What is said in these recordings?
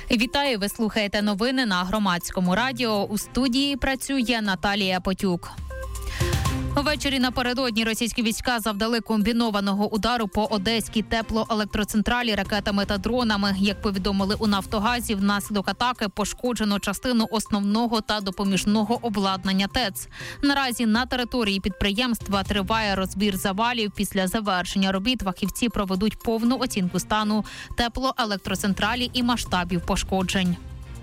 Вітаю, ви слухаєте новини на Громадському радіо. У студії працює Наталія Потюк. Ввечері напередодні російські війська завдали комбінованого удару по Одеській теплоелектроцентралі ракетами та дронами. Як повідомили у Нафтогазі, внаслідок атаки пошкоджено частину основного та допоміжного обладнання ТЕЦ. Наразі на території підприємства триває розбір завалів. Після завершення робіт фахівці проведуть повну оцінку стану теплоелектроцентралі і масштабів пошкоджень.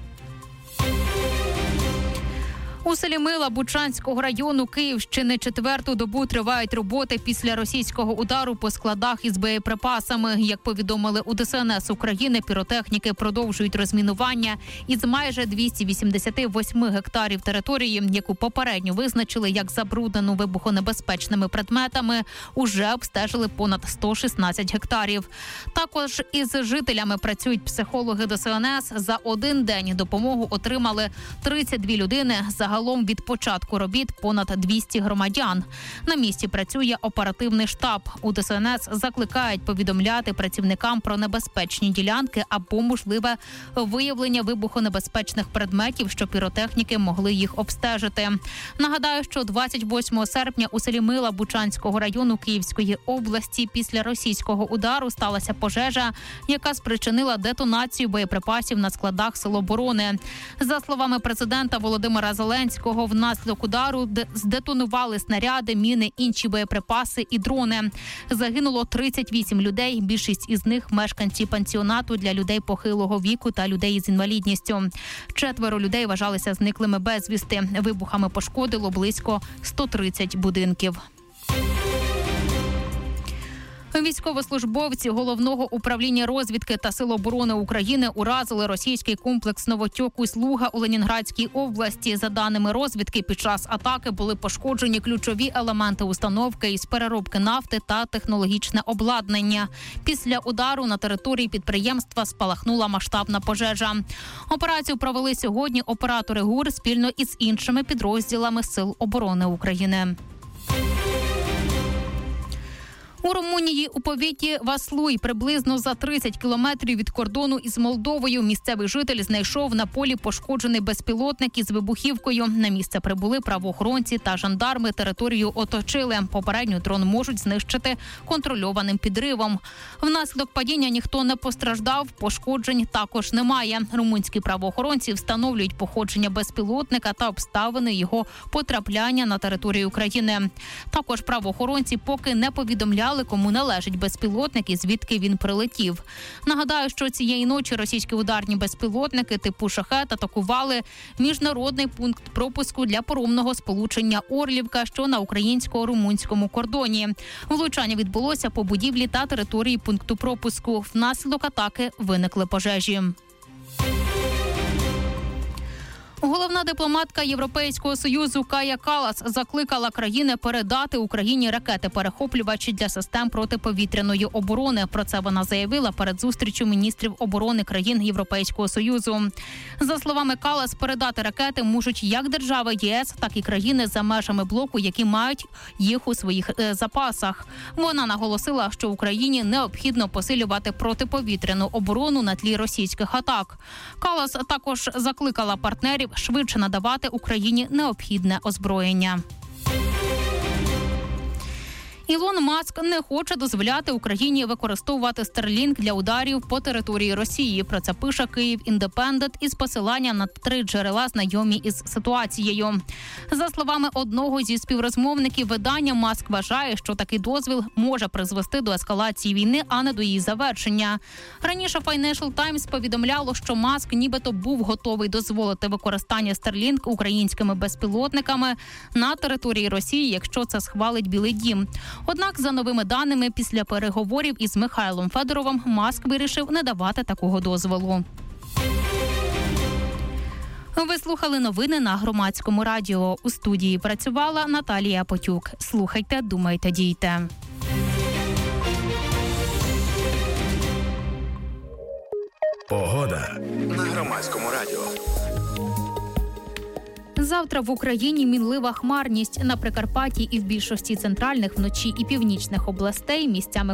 У селі Мила Бучанського району Київщини четверту добу тривають роботи після російського удару по складах із боєприпасами. Як повідомили у ДСНС України, піротехніки продовжують розмінування із майже 288 гектарів території, яку попередньо визначили як забруднену вибухонебезпечними предметами, уже обстежили понад 116 гектарів. Також із жителями працюють психологи ДСНС. За один день допомогу отримали 32 людини. Загалом від початку робіт понад 200 громадян. На місці працює оперативний штаб. У ДСНС закликають повідомляти працівникам про небезпечні ділянки або можливе виявлення вибухонебезпечних предметів, щоб піротехніки могли їх обстежити. Нагадаю, що 28 серпня у селі Мила Бучанського району Київської області після російського удару сталася пожежа, яка спричинила детонацію боєприпасів на складах Сил оборони. За словами президента Володимира Зеленського, внаслідок удару здетонували снаряди, міни, інші боєприпаси і дрони. Загинуло 38 людей, більшість із них мешканці пансіонату для людей похилого віку та людей з інвалідністю. 4 людей вважалися зниклими безвісти. Вибухами пошкодило близько 130 будинків. Військовослужбовці Головного управління розвідки та Сил оборони України уразили російський комплекс «Новотьок» Усть-Луга у Ленінградській області. За даними розвідки, під час атаки були пошкоджені ключові елементи установки із переробки нафти та технологічне обладнання. Після удару на території підприємства спалахнула масштабна пожежа. Операцію провели сьогодні оператори ГУР спільно із іншими підрозділами Сил оборони України. У Румунії у повіті Васлуй, приблизно за 30 кілометрів від кордону із Молдовою, місцевий житель знайшов на полі пошкоджений безпілотник із вибухівкою. На місце прибули правоохоронці та жандарми, територію оточили. Попередньо дрон можуть знищити контрольованим підривом. Внаслідок падіння ніхто не постраждав, пошкоджень також немає. Румунські правоохоронці встановлюють походження безпілотника та обставини його потрапляння на територію України. Також правоохоронці поки не повідомляли, кому належить безпілотник і звідки він прилетів. Нагадаю, що цієї ночі російські ударні безпілотники типу «Шахет» атакували міжнародний пункт пропуску для паромного сполучення «Орлівка», що на українсько-румунському кордоні. Влучання відбулося по будівлі та території пункту пропуску. Внаслідок атаки виникли пожежі. Головна дипломатка Європейського Союзу Кая Каллас закликала країни передати Україні ракети-перехоплювачі для систем протиповітряної оборони. Про це вона заявила перед зустрічю міністрів оборони країн Європейського Союзу. За словами Каллас, передати ракети можуть як держави ЄС, так і країни за межами блоку, які мають їх у своїх запасах. Вона наголосила, що Україні необхідно посилювати протиповітряну оборону на тлі російських атак. Каллас також закликала партнерів швидше надавати Україні необхідне озброєння. Ілон Маск не хоче дозволяти Україні використовувати Starlink для ударів по території Росії. Про це пише Київ Індепендент із посилання на 3 джерела, знайомі із ситуацією. За словами одного зі співрозмовників видання, Маск вважає, що такий дозвіл може призвести до ескалації війни, а не до її завершення. Раніше Financial Times повідомляло, що Маск нібито був готовий дозволити використання Starlink українськими безпілотниками на території Росії, якщо це схвалить Білий дім. Однак, за новими даними, після переговорів із Михайлом Федоровим, Маск вирішив не давати такого дозволу. Ви слухали новини на Громадському радіо. У студії працювала Наталія Потюк. Слухайте, думайте, дійте. Погода на Громадському радіо. Завтра в Україні мінлива хмарність. На Прикарпатті і в більшості центральних, вночі і північних областей місцями